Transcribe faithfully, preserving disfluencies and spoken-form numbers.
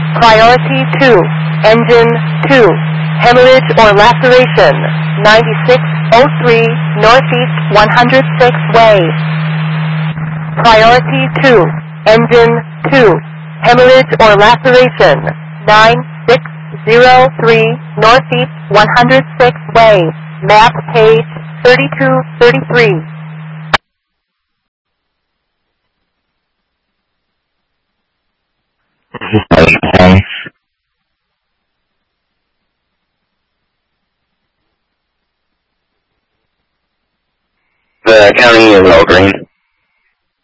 Priority two, engine two, hemorrhage or laceration, ninety-six oh three Northeast one hundred six Way. Priority two, engine two, hemorrhage or laceration, nine six oh three Northeast one hundred six Way, map page thirty-two thirty-three. The county is all green.